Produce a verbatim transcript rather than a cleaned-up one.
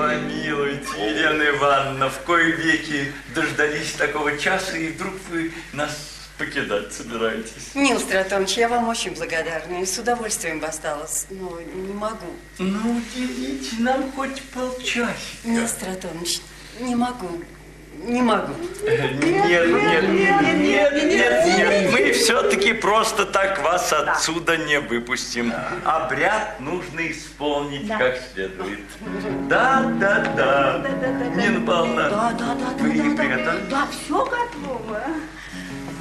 помилуйте, Елена Ивановна, в кои веки дождались такого часа, и вдруг вы нас покидать собираетесь? Нил Стратонович, я вам очень благодарна, и с удовольствием бы осталась, но не могу. Ну, уделите нам хоть полчасика. Нил Стратонович, не могу. Не могу. Нет, нет, нет, нет, нет, нет, нет. Мы все-таки просто так вас отсюда не выпустим. Обряд нужно исполнить как следует. Да, да, да. Нина Павловна, Да, да, да, вы да, да, приготовили? да, все готово.